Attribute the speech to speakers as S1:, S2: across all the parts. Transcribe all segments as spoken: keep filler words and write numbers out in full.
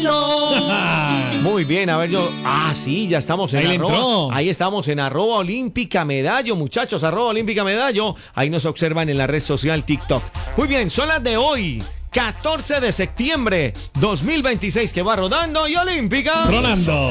S1: Danilo.
S2: Muy bien, a ver yo. Ah, sí, ya estamos en
S3: Ahí le
S2: arroba.
S3: entró.
S2: Ahí estamos en arroba olímpica medallo, muchachos, arroba olímpica medallo. Ahí nos observan en la red social TikTok. Muy bien, son las de hoy. catorce de septiembre dos mil veintiséis que va rodando y olímpica.
S3: Tronando.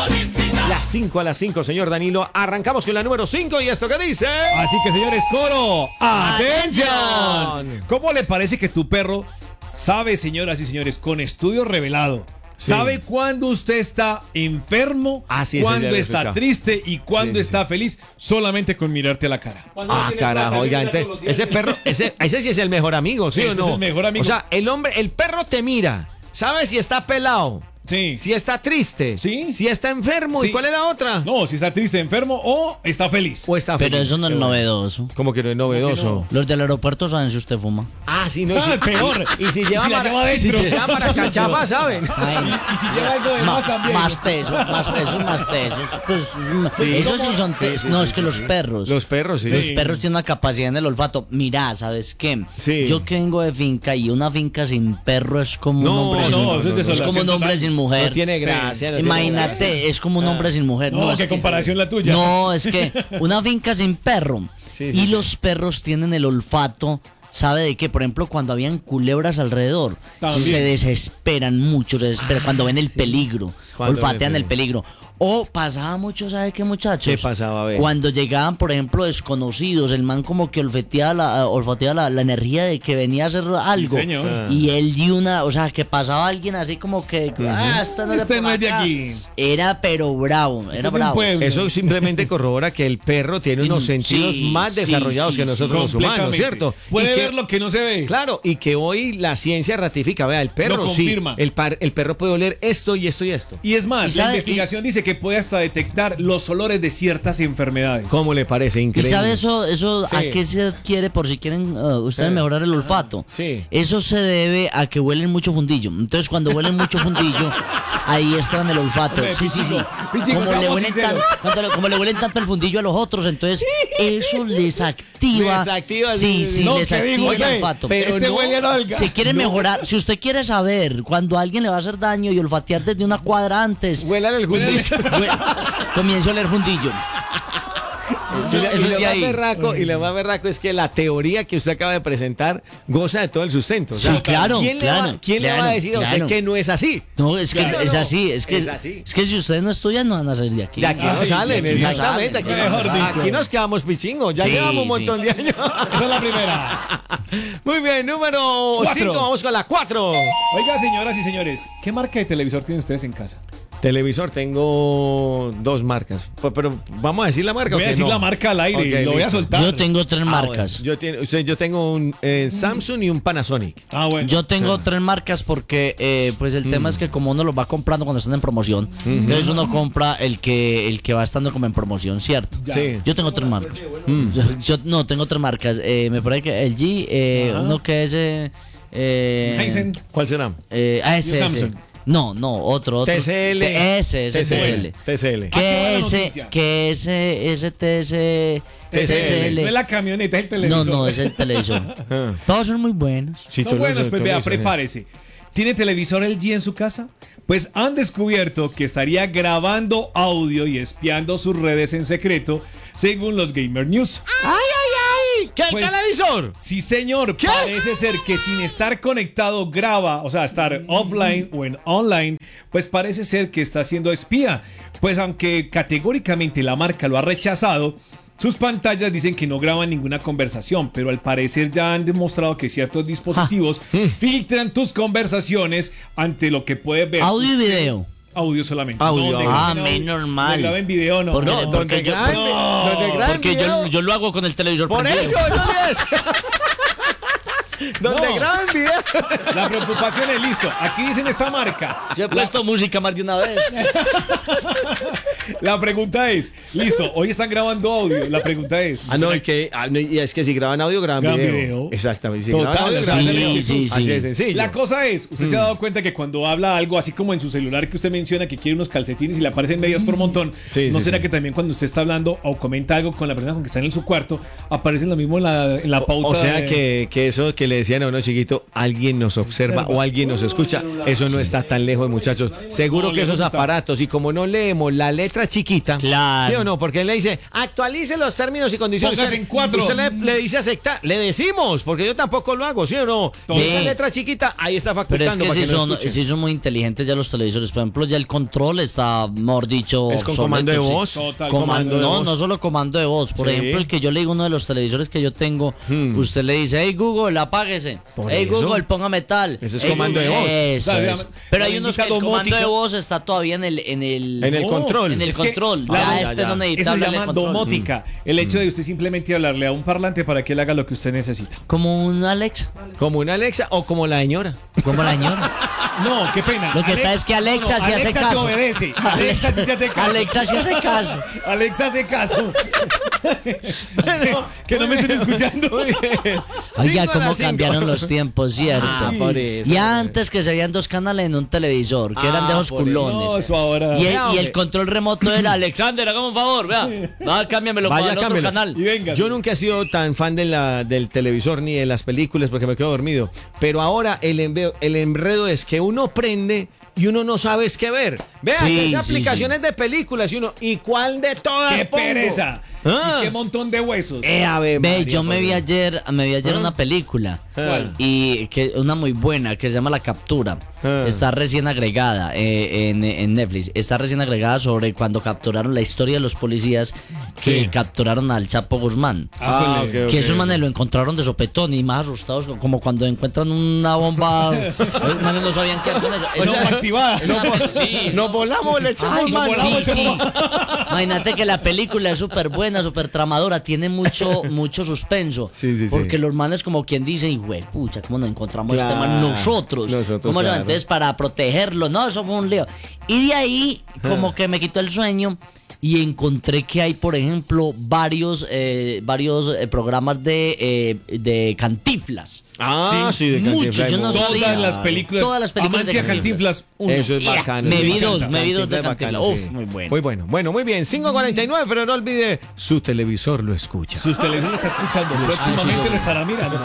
S2: Las cinco a las cinco, señor Danilo. Arrancamos con la número cinco y esto que dice.
S3: Así que, señores, coro, ¡atención!
S2: ¡Atención!
S3: ¿Cómo le parece que tu perro sabe, señoras y señores, con estudio revelado?
S2: Sí.
S3: Sabe cuándo usted está enfermo,
S2: Ah, sí, ese ya
S3: cuándo
S2: lo he
S3: está
S2: escuchado.
S3: triste y cuándo
S2: Sí, sí,
S3: está feliz, solamente con mirarte a la cara.
S2: Ah, carajo, oiga, entonces, ese perro, ese, ese sí es el mejor amigo, ¿sí
S3: Ese
S2: o
S3: es
S2: no?
S3: el mejor amigo.
S2: O sea, el hombre, el perro te mira, sabe si está pelado,
S3: Sí.
S2: si está triste,
S3: Sí.
S2: si está enfermo, ¿y
S3: Sí.
S2: cuál es la otra?
S3: No, si está triste, enfermo o está feliz.
S2: O está feliz.
S1: Pero eso no es
S2: Qué bueno.
S1: novedoso.
S2: ¿Cómo que no es novedoso?
S3: ¿Cómo
S1: Los del aeropuerto saben si usted fuma.
S2: Ah, sí, no. y
S3: Ah,
S2: si-
S3: peor.
S2: Y, y si lleva
S3: Si la
S2: para,
S3: lleva adentro.
S2: si se lleva para cachapa, ¿saben?
S1: Ay,
S3: Y si lleva algo de
S1: ma-
S3: más también.
S1: más tesos, más tesos, más tesos. Pues,
S2: Sí.
S1: esos sí son
S2: Sí,
S1: tesos.
S2: sí,
S1: No,
S2: sí,
S1: es que
S2: sí,
S1: los
S2: sí.
S1: perros.
S2: Los perros, sí.
S1: Los
S3: Sí.
S1: perros tienen una capacidad en el olfato. Mirá, ¿sabes qué?
S2: Sí.
S1: Yo que vengo de finca y una finca sin perro es como
S2: No,
S1: un hombre
S2: no,
S1: sin
S3: no,
S1: mujer.
S3: eso es
S1: Es
S3: desolación
S1: como un hombre
S3: total.
S1: sin mujer.
S2: No tiene
S3: Sí.
S2: gracia. no tiene
S1: Imagínate, es como un hombre sin mujer.
S3: No,
S1: es
S3: qué
S1: que-
S3: comparación la tuya.
S1: No, es que una finca sin perro.
S2: Sí, sí,
S1: y
S2: sí.
S1: los perros tienen el olfato. ¿Sabe de qué? Por ejemplo, cuando habían culebras alrededor,
S3: También.
S1: se desesperan mucho, se desesperan cuando ven el peligro,
S2: Cuando
S1: olfatean
S2: ven el
S1: el peligro. O pasaba mucho, ¿sabe qué, muchachos?
S2: ¿Qué pasaba? A ver.
S1: Cuando llegaban, por ejemplo, desconocidos, el man como que olfateaba la, olfateaba la, la energía de que venía a hacer algo.
S3: señor.
S2: Ah.
S1: Y él dio una, o sea, que pasaba alguien así como que, ah, esta no es
S3: Este
S1: por
S3: no es de
S1: acá.
S3: aquí.
S1: Era pero bravo,
S3: Este
S1: era
S3: es un
S1: bravo.
S3: pueblo.
S2: Eso simplemente corrobora que el perro tiene unos
S1: Sí,
S2: sentidos más
S1: sí,
S2: desarrollados
S1: sí,
S2: que
S1: sí,
S2: nosotros los humanos,
S3: Completamente.
S2: ¿cierto?
S3: Puede
S2: Y que-
S3: ver lo que no se ve.
S2: Claro, y que hoy la ciencia ratifica, vea, el perro
S3: Lo
S2: sí,
S3: confirma.
S2: el, par- el perro puede oler esto y esto y esto.
S3: Y es más,
S1: Y
S3: la
S1: sabe-
S3: investigación dice que puede hasta detectar los olores de ciertas enfermedades.
S2: ¿Cómo le parece?
S1: ¿Y
S2: Increíble.
S1: sabe eso, eso a
S2: Sí.
S1: qué se adquiere por si quieren uh, ustedes
S2: Sí.
S1: mejorar el olfato?
S2: Sí.
S1: Eso se debe a que huelen mucho fundillo. Entonces, cuando huelen mucho fundillo, ahí está en el olfato.
S3: Hombre,
S1: Sí, sí, sí.
S3: Pichico, Pichico,
S1: Como le,
S3: seamos
S1: huelen
S3: sinceros.
S1: tan- cuando le- como le huelen tanto el fundillo a los otros, entonces eso les activa.
S2: Les activa el-
S1: Sí, sí,
S3: No,
S1: les
S3: ¿qué
S1: activa
S3: digo,
S1: el
S3: oye?
S1: olfato.
S2: Pero
S3: Este
S2: no-
S3: huele a nalga.
S1: Si quiere mejorar, si usted quiere saber cuando a alguien le va a hacer daño y olfatear desde una cuadra antes,
S2: Huélale el fundillo.
S1: hue- comienzo a oler fundillo.
S2: Y,
S1: Eso-
S2: lo- y
S1: eso es
S2: lo
S1: de
S2: más
S1: ahí.
S2: berraco, y lo más berraco es que la teoría que usted acaba de presentar goza de todo el sustento. O sea,
S1: Sí, claro,
S2: ¿Quién, le,
S1: claro,
S2: va, quién le va a
S1: claro,
S2: decir a usted
S1: claro.
S2: que no es así?
S1: No, es que
S2: Claro,
S1: es
S2: no.
S1: así, es que
S2: Es así.
S1: es que si ustedes no estudian no van a salir de aquí.
S2: De aquí no
S3: Ay,
S2: salen,
S1: de aquí no
S2: exactamente.
S1: salen.
S2: Aquí,
S3: Mejor
S2: no-
S3: dicho.
S2: aquí nos quedamos pichingos. Ya
S1: Sí,
S2: llevamos un
S1: sí.
S2: montón de años.
S3: Esa es la primera.
S2: Muy bien, número
S3: Cuatro.
S2: cinco. Vamos con la cuatro.
S3: Oiga, señoras y señores, ¿qué marca de televisor tienen ustedes en casa?
S2: Televisor, tengo dos marcas. Pues, pero vamos a decir la marca.
S3: Voy
S2: ¿o
S3: a
S2: qué?
S3: decir
S2: No.
S3: la marca al aire,
S2: Ok,
S3: lo voy a
S2: listo.
S3: soltar.
S1: Yo tengo tres
S2: Ah,
S1: marcas.
S2: bueno. Yo, tiene- o sea, yo tengo un eh, Samsung y un Panasonic.
S3: Ah, bueno.
S1: Yo tengo tres marcas porque eh, pues el tema es que como uno los va comprando cuando están en promoción, entonces uno compra el que el que va estando como en promoción, ¿cierto?
S3: Ya.
S2: Sí.
S1: Yo tengo tres marcas. Yo, yo- no, tengo tres marcas. Eh, me parece que el G, eh,
S3: Ajá.
S1: uno que es eh, eh,
S3: Hisense.
S2: ¿Cuál será?
S1: eh, ah, ese,
S3: Y
S1: ese.
S3: Samsung.
S1: No, no, otro, otro.
S2: T C L.
S1: T- Ese, ese, T C L.
S2: T C L.
S3: Aquí va la
S1: Que ese,
S3: noticia.
S1: que ese, ese T C
S2: T C L.
S3: No es la camioneta, es el televisor.
S1: No, no, es el televisor.
S2: Ah.
S1: Todos son muy buenos.
S2: Sí,
S3: Son
S2: tú-
S3: buenos,
S2: tú-
S3: pues
S2: tú
S3: vea,
S2: lo dices, ¿eh?
S3: prepárese. ¿Tiene televisor L G en su casa? Pues han descubierto que estaría grabando audio y espiando sus redes en secreto, según los Gamer News.
S2: ¡Ay, ay, ay! ¿Qué el
S3: Pues-
S2: televisor?
S3: Sí, señor, parece ser que sin estar conectado graba, o sea, estar offline o en online, pues parece ser que está siendo espía. Pues aunque categóricamente la marca lo ha rechazado, sus pantallas dicen que no graban ninguna conversación, pero al parecer ya han demostrado que ciertos dispositivos filtran tus conversaciones ante lo que puedes ver.
S1: Audio y
S3: usted.
S1: video.
S3: Audio solamente.
S2: Audio,
S3: donde
S2: audio.
S1: Ah,
S3: graben
S1: menos
S3: audio,
S1: mal.
S3: donde graben video, no.
S1: Porque-
S3: no,
S2: No, donde
S1: porque yo-
S2: graben,
S3: no,
S2: donde graben
S1: Porque
S2: video.
S1: yo, yo lo hago con el televisor
S2: Por
S1: prendido.
S2: eso, eso es. Donde
S3: No.
S2: graben video.
S3: La preocupación es listo. Aquí dicen esta marca.
S1: Yo he puesto música más de una vez.
S3: La pregunta es, listo, hoy están grabando audio. La pregunta es,
S2: Ah, no, es que, ah, no, y es que si graban audio, graban
S3: Graban
S2: video.
S3: video.
S2: Exactamente. Si
S3: Total,
S2: graban audio,
S3: sí,
S2: graban
S1: sí,
S2: video.
S1: sí,
S2: Así
S1: sí.
S2: de sencillo.
S3: la cosa es, usted se ha dado cuenta que cuando habla algo, así como en su celular que usted menciona que quiere unos calcetines y le aparecen medias por montón,
S2: Sí,
S3: ¿no
S2: sí,
S3: será
S2: sí.
S3: que también cuando usted está hablando o comenta algo con la persona con que está en su cuarto, aparecen lo mismo en la, en la pauta?
S2: O sea
S3: de-
S2: que, que eso, que que le decían a uno chiquito, alguien nos observa o alguien nos escucha. Eso no está tan lejos, muchachos. Seguro que esos aparatos, y como no leemos la letra chiquita,
S1: Claro.
S2: ¿sí o no? Porque él le dice, actualice los términos y condiciones.
S3: Póngase en cuatro.
S2: Usted le, le dice aceptar, le decimos, porque yo tampoco lo hago, ¿sí o no?
S3: Todo.
S2: Esa letra chiquita, ahí está
S1: Pero
S2: facultando
S1: es que
S2: para
S1: si
S2: que no
S1: son,
S2: escuchen.
S1: si son muy inteligentes ya los televisores. Por ejemplo, ya el control está, mejor dicho,
S2: Es con
S1: obsoleto,
S2: comando de
S1: sí.
S2: voz.
S3: Total,
S1: Comando,
S2: comando de
S1: no,
S2: voz.
S1: no solo comando de voz. Por
S2: Sí.
S1: ejemplo, el que yo le digo, uno de los televisores que yo tengo, usted le dice, hey Google, apáguese.
S2: Por
S1: Hey
S2: eso.
S1: Google, póngame tal.
S2: Ese es
S1: Hey,
S2: comando de
S1: Google,
S2: voz.
S1: Eso
S3: O sea,
S1: es.
S3: la-
S1: Pero
S3: la
S1: hay unos que el
S3: bendita
S1: comando de
S3: domótica.
S1: voz está todavía en el... En el,
S2: En el
S3: No,
S2: control.
S1: en el
S3: Es que
S1: control.
S3: la-
S1: ya
S2: ya,
S1: este
S2: ya.
S1: no necesita
S3: Eso se
S1: hablarle
S3: llama
S1: control.
S3: domótica. El hecho de usted simplemente hablarle a un parlante para que él haga lo que usted necesita.
S1: Como un Alex,
S2: Como una Alexa o como la señora.
S1: como la señora.
S3: No, qué pena.
S1: Lo que pasa es que Alexa sí hace
S3: Alexa
S1: caso.
S3: te obedece. Alexa sí te hace caso.
S1: Alexa sí hace caso.
S3: Alexa hace caso. Que no me estén escuchando.
S1: Oiga,
S2: Cinco a
S1: cómo
S2: las cinco.
S1: cambiaron los tiempos, ¿cierto?
S2: Ah, por eso.
S1: Y antes que se veían dos canales en un televisor, que eran de
S2: Ah,
S1: esos
S2: por eso.
S1: culones.
S3: No, eso ahora.
S1: Y el,
S2: Vea,
S1: y
S2: hombre.
S1: el control remoto era Alexander, hágame un favor, vea. Va, cámbiamelo para
S2: Vaya,
S1: el otro
S2: cámbialo.
S1: canal.
S3: Y venga.
S2: Yo nunca he sido tan fan de la, del televisor ni de las películas porque me quedo dormido. Pero ahora el, enveo- el enredo es que uno prende y uno no sabe es qué ver. Vea,
S1: Sí,
S2: que
S1: sí,
S2: esas aplicaciones de películas y uno, ¿y cuál de todas
S3: ¡Qué
S2: pongo?
S3: pereza!
S2: Ah.
S3: Y qué montón de huesos.
S2: Eh, ave
S1: Ve,
S2: María,
S1: yo me
S2: por
S1: vi
S2: Dios.
S1: ayer, me vi ayer
S2: ¿Ah?
S1: una película.
S3: ¿Cuál?
S1: Y que una muy buena que se llama La Captura.
S2: Ah.
S1: Está recién agregada eh, en, en Netflix. Está recién agregada sobre cuando capturaron la historia de los policías que
S2: Sí.
S1: capturaron al Chapo Guzmán.
S2: Ah, ok, ok,
S1: Que esos
S2: ok.
S1: manes lo encontraron de sopetón y más asustados, como cuando encuentran una bomba. Los manes no sabían qué hacer con eso.
S3: No,
S1: Esa-
S3: activada.
S1: esa- sí.
S2: Nos volamos, le echamos
S1: Ay,
S2: mano.
S1: sí, sí. Imagínate que la película es súper buena, súper tramadora, tiene mucho, mucho suspenso.
S2: Sí, sí, sí.
S1: Porque los manes como quien dice, güey, pucha, ¿cómo nos encontramos
S2: Claro,
S1: este man? Nosotros.
S2: nosotros,
S1: ¿Cómo se llama?
S2: claro.
S1: Entonces, para protegerlo, no, eso fue un lío. Y de ahí, como que me quitó el sueño. Y encontré que hay, por ejemplo, varios, eh, varios eh, programas de, eh, de Cantinflas.
S2: Ah, sí, de
S1: Mucho,
S2: Cantinflas,
S1: yo no
S2: muy-
S1: sabía.
S3: Todas las películas.
S1: Todas las películas
S3: Amante
S1: de
S3: a Cantinflas. uno.
S2: Eso es
S1: Yeah,
S2: bacano.
S1: me
S2: sí.
S1: vi dos,
S2: Cantinflas
S1: me vi dos de
S2: es bacano,
S1: Cantinflas.
S2: sí.
S1: Uf, muy bueno.
S2: Muy bueno. Bueno, muy bien. cinco cuarenta y nueve, pero no olvide, su televisor lo escucha.
S3: Sus televisores lo está escuchando. Próximamente lo estará mirando.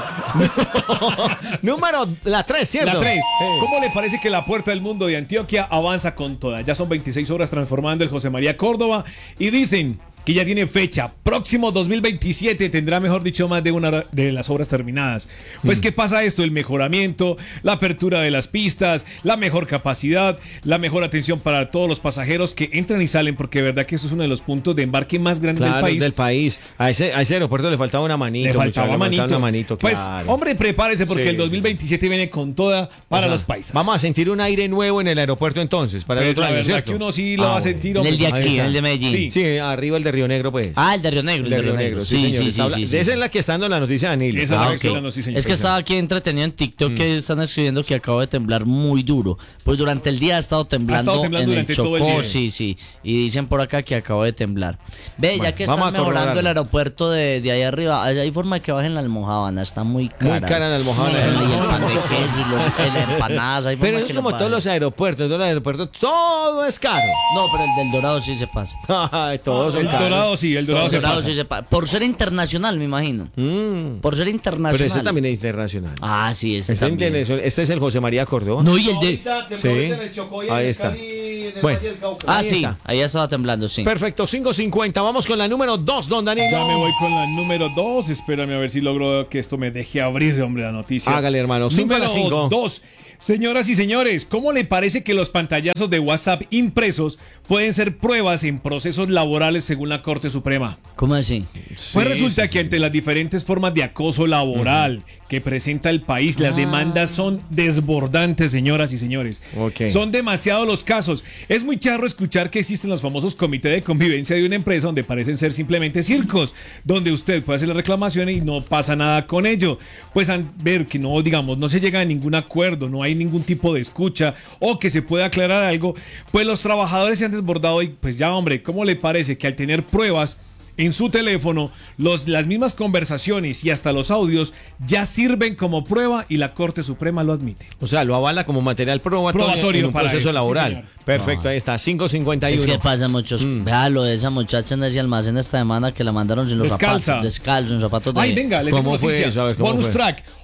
S2: Número, la tres, ¿cierto?
S3: La tres.
S2: Sí.
S3: ¿Cómo le parece que la Puerta del Mundo de Antioquia avanza con toda? Ya son veintiséis horas transformando el José María Córdoba y dicen que ya tiene fecha. Próximo dos mil veintisiete tendrá, mejor dicho, más de una de las obras terminadas. Pues, ¿qué pasa esto? El mejoramiento, la apertura de las pistas, la mejor capacidad, la mejor atención para todos los pasajeros que entran y salen, porque de verdad que eso es uno de los puntos de embarque más grandes
S2: Claro,
S3: del país.
S2: del país. A ese, a ese aeropuerto le faltaba una manito.
S3: Le faltaba
S2: muchacho,
S3: manito.
S2: una manito,
S3: Pues,
S2: claro.
S3: hombre, prepárese porque
S2: Sí,
S3: el dos mil veintisiete viene con toda para
S2: O sea,
S3: los paisas.
S2: Vamos a sentir un aire nuevo en el aeropuerto entonces, para el
S3: Pues
S2: otro
S3: la
S2: año,
S3: verdad
S2: ¿cierto?
S3: que uno sí lo
S2: Ah,
S3: va a
S2: bueno.
S3: sentir.
S1: En
S3: hombre.
S1: el de
S2: Ahí
S1: aquí,
S2: está.
S1: en el de Medellín.
S3: Sí.
S2: Sí, arriba el de Río Negro, pues.
S1: Ah, el de Río Negro, el
S2: de Río Negro, sí, señor.
S1: sí,
S2: Está habla-
S1: sí, sí,
S2: Esa
S1: sí.
S2: es la que está dando la noticia de Danilo.
S3: Esa es
S1: Ah,
S3: la
S1: ok.
S3: que está dando, sí, señor.
S1: Es que estaba aquí entretenido en TikTok que están escribiendo que acabo de temblar muy duro. Pues durante el día ha estado temblando,
S3: temblando
S1: en el
S3: durante todo el
S1: Chocó,
S3: día.
S1: sí, sí. Y dicen por acá que acabo de temblar. Ve,
S2: Bueno,
S1: ya que
S2: vamos
S1: están
S2: a
S1: mejorando
S2: corroborarlo.
S1: el aeropuerto de, de ahí arriba, hay hay forma de que bajen la almojábana, está muy cara.
S2: Muy cara la almojábana.
S1: Y el pan de queso y los, el empanadas, hay forma
S2: Pero
S1: que
S2: es
S1: lo
S2: como
S1: bajen.
S2: todos los aeropuertos, todos los aeropuertos, todo es caro.
S1: No, pero el del Dorado sí se pasa.
S2: Ay, todos son
S3: El
S2: caros.
S3: dorado sí, el dorado
S1: El
S3: se
S1: Dorado
S3: pasa.
S1: sí se pasa. Por ser internacional, me imagino.
S2: Mm.
S1: Por ser internacional.
S2: Pero ese también es internacional.
S1: Ah, sí, ese
S2: Este,
S1: también.
S2: internacional. Este es el José María Córdoba.
S1: No, y el de...
S2: Sí. Ahí está. Bueno.
S1: Ah,
S2: Ahí
S1: sí,
S2: está.
S1: ahí ya estaba temblando, sí.
S2: Perfecto, cinco cincuenta. Vamos con la número dos, don Danilo.
S3: Ya me voy con la número dos. Espérame a ver si logro que esto me deje abrir, hombre, la noticia.
S2: Hágale, hermano. Cinco a
S3: Número
S2: las cinco.
S3: dos. Señoras y señores, ¿cómo le parece que los pantallazos de WhatsApp impresos pueden ser pruebas en procesos laborales según la Corte Suprema?
S1: ¿Cómo así?
S3: Pues resulta que ante las diferentes formas de acoso laboral que presenta el país, las
S1: Ah.
S3: demandas son desbordantes, señoras y señores.
S2: Ok.
S3: Son demasiados los casos. Es muy charro escuchar que existen los famosos comités de convivencia de una empresa donde parecen ser simplemente circos, donde usted puede hacer la reclamación y no pasa nada con ello. Pues a ver que no, digamos, no se llega a ningún acuerdo, no hay ningún tipo de escucha o que se pueda aclarar algo, pues los trabajadores se han desbordado y pues ya, hombre, ¿cómo le parece que al tener pruebas en su teléfono, los, las mismas conversaciones y hasta los audios ya sirben como prueba y la Corte Suprema lo admite?
S2: O sea, lo avala como material probatorio,
S3: Probatorio
S2: en un
S3: para
S2: proceso
S3: esto, sí,
S2: laboral.
S3: señor.
S2: Perfecto, ahí está. cinco cincuenta y
S1: Es
S2: uno.
S1: que pasa muchos. Vea lo de esa muchacha en ese almacén esta semana que la mandaron sin los
S3: Descalza.
S1: zapatos. Descalzo, sin zapatos de.
S3: Ay, venga, le tengo
S2: ¿Cómo fue
S3: noticia.
S2: eso? A ver, ¿cómo
S3: Bonus
S2: fue?
S3: track.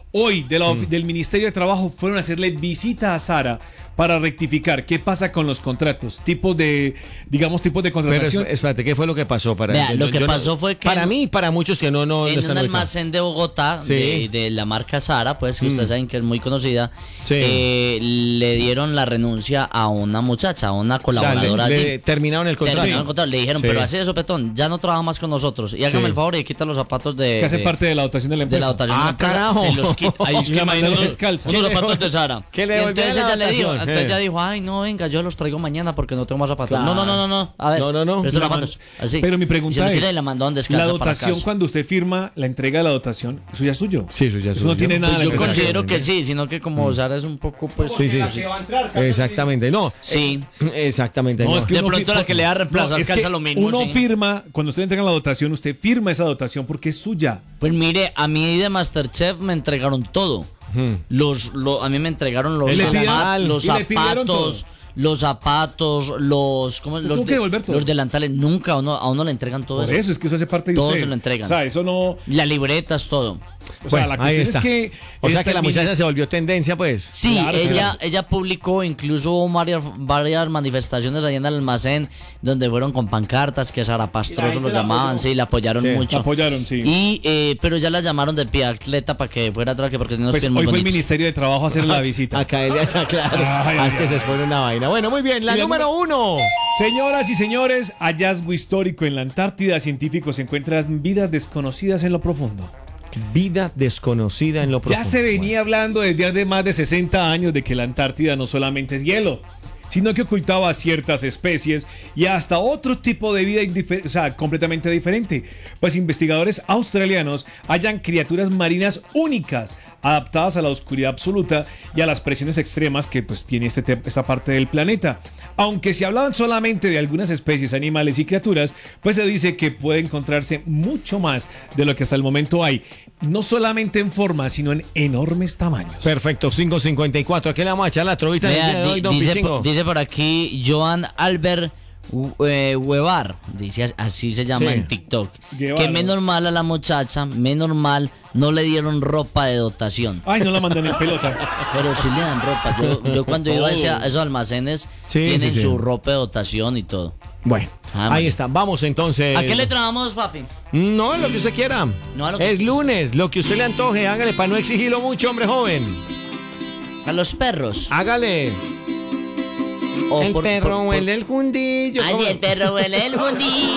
S3: hoy de la,
S2: Mm.
S3: del Ministerio de Trabajo fueron a hacerle visita a Sara para rectificar qué pasa con los contratos, tipos de, digamos, tipos de
S2: Pero
S3: contratación.
S2: es- espérate, ¿qué fue lo que pasó? Para,
S1: Vea,
S2: yo-
S1: lo
S2: yo
S1: que
S2: no-
S1: pasó fue que
S2: Para
S1: en-
S2: mí y para muchos que no, no, no
S1: en
S2: están
S1: un
S2: ubicados.
S1: almacén de Bogotá,
S2: Sí.
S1: de, de la marca Sara, pues que ustedes saben que es muy conocida,
S2: Sí.
S1: eh, le dieron la renuncia a una muchacha, a una
S2: O sea,
S1: colaboradora.
S2: le-
S1: allí.
S2: le terminaron el contrato.
S1: Terminaron el contrato, le dijeron,
S2: Sí.
S1: pero así de sopetón, ya no trabaja más con nosotros. Y hágame
S2: Sí.
S1: el favor y quita los zapatos de.
S3: que hace
S1: de-
S3: parte de la dotación de la
S1: de
S3: empresa.
S1: la dotación
S2: Ah,
S1: de la empresa,
S2: carajo.
S1: se los quita. Ahí es
S3: Y
S1: que
S3: la
S1: imagínate
S3: mandaron
S1: unos,
S3: descalza.
S1: unos
S2: ¿Qué le
S1: zapatos
S2: devolvió?
S1: de Sara.
S2: ¿Qué le
S1: Y
S2: devolvió
S1: entonces
S2: la
S1: ella le dijo,
S2: dotación?
S1: entonces
S2: Eh.
S1: ella dijo, ay no, venga, yo los traigo mañana porque no tengo más zapatos.
S2: Claro.
S1: No, no, no, no, no. A ver,
S2: No, no, no.
S1: estos
S3: La
S1: zapatos. Así.
S3: Pero mi
S1: Y se
S3: pregunta
S1: los
S3: es,
S1: quita y la mandaron descalza
S3: la
S1: para
S3: dotación
S1: casa.
S3: cuando usted firma la entrega de la dotación, eso ya es suyo.
S2: Sí, eso ya es
S3: Eso no
S2: suyo.
S3: tiene nada
S1: Pues
S3: de
S1: yo
S3: la empresa.
S1: considero que sí, sino que como Sara es un poco, pues.
S2: Sí, sí. Exactamente. No.
S1: Sí.
S2: Exactamente.
S3: No,
S2: no.
S3: es que
S1: De
S3: uno
S1: pronto
S3: fir-
S1: la que le va a reemplazar
S3: es
S1: calza
S3: que
S1: lo mismo,
S3: Uno
S1: sí.
S3: firma, cuando usted entrega la dotación, usted firma esa dotación porque es suya.
S1: Pues mire, a mí de Masterchef me entregaron todo.
S2: Hmm.
S1: Los, lo- a mí me entregaron los,
S3: ¿Y le
S1: zapat-
S3: pidieron-
S1: los
S3: y le pidieron
S1: zapatos, los zapatos, los, ¿cómo es?
S3: ¿Usted
S1: los,
S3: tuvo que devolver todo?
S1: los delantales. Nunca, a uno, a uno le entregan todo
S3: Por
S1: eso.
S3: eso es que eso hace parte de
S1: Todo
S3: usted.
S1: se lo entregan.
S3: O sea, eso no.
S1: Las libretas, todo.
S3: O
S2: Bueno,
S3: sea, la
S2: ahí
S3: cuestión
S2: está.
S3: es que.
S2: O sea
S3: esta
S2: que la muchacha
S3: ministra-
S2: se volvió tendencia, pues.
S1: Sí,
S3: Claro,
S1: ella,
S3: claro.
S1: ella publicó incluso varias, varias manifestaciones allá en el almacén donde fueron con pancartas que Sara Pastroso lo llamaban, sí, la apoyaron
S2: Sí.
S1: mucho.
S3: La apoyaron, sí.
S1: Y, eh, pero ya la llamaron de pie atleta para que fuera atrás, que porque tiene unos
S3: Pues
S1: pies
S3: hoy
S1: muy
S3: fue el
S1: bonitos.
S3: Ministerio de Trabajo a hacer la visita.
S2: A caerle allá, claro.
S3: Ay,
S2: Ah, es
S3: ay,
S2: que
S3: ay.
S2: se expone una vaina. Bueno, muy bien. La
S3: Y la
S2: número uno.
S3: Señoras y señores, hallazgo histórico en la Antártida. Científicos encuentran vidas desconocidas en lo profundo.
S2: Vida desconocida en lo profundo.
S3: Ya se venía hablando desde hace más de sesenta años de que la Antártida no solamente es hielo, sino que ocultaba ciertas especies y hasta otro tipo de vida indife- o sea, completamente diferente. Pues investigadores australianos hallan criaturas marinas únicas, adaptadas a la oscuridad absoluta y a las presiones extremas que pues tiene este te- esta parte del planeta. Aunque se hablaban solamente de algunas especies animales y criaturas, pues se dice que puede encontrarse mucho más de lo que hasta el momento hay, no solamente en forma, sino en enormes tamaños.
S2: Perfecto, cinco cincuenta y cuatro. Aquí le vamos a echar la trovita en el
S1: Vea,
S2: día de
S1: di-
S2: hoy, don
S1: dice,
S2: Pichingo.
S1: por, dice por aquí Joan Albert Hu- eh, Huevar, dice as- así se llama
S2: Sí.
S1: en TikTok,
S3: Guevara.
S1: que menos mal a la muchacha, menos mal no le dieron ropa de dotación.
S3: Ay, no la mandan en pelota.
S1: Pero sí le dan ropa. Yo, yo cuando iba a, ese- a esos almacenes
S2: Sí,
S1: tienen
S2: sí, sí.
S1: su ropa de dotación y todo.
S2: Bueno,
S1: Ah,
S2: ahí
S1: man.
S2: está. Vamos entonces.
S1: ¿A qué le trabamos, papi?
S2: No, lo que usted quiera.
S1: No, a lo que
S2: es
S1: usted-
S2: lunes, lo que usted le antoje. Hágale para no exigirlo mucho, hombre joven.
S1: A los perros.
S2: Hágale.
S1: O
S2: el
S1: por-
S2: perro
S1: por- por-
S2: huele el fundillo.
S1: Ay,
S2: ¿Cómo?
S1: el perro huele el fundillo.